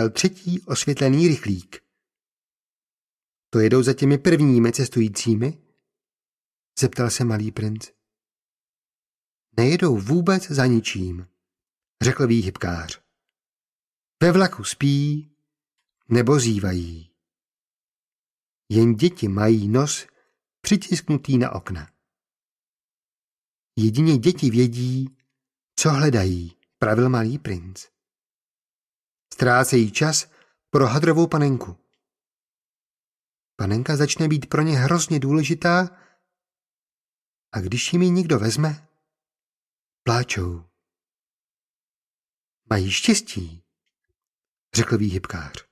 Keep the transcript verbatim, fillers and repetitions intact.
přijel třetí osvětlený rychlík. To jedou za těmi prvními cestujícími? Zeptal se malý princ. Nejedou vůbec za ničím, řekl výhybkář. Ve vlaku spí nebo zívají. Jen děti mají nos přitisknutý na okna. Jedině děti vědí, co hledají, pravil malý princ. Ztrácejí čas pro hadrovou panenku. Panenka začne být pro ně hrozně důležitá a když jim ji někdo vezme, pláčou. Mají štěstí, řekl výhybkář.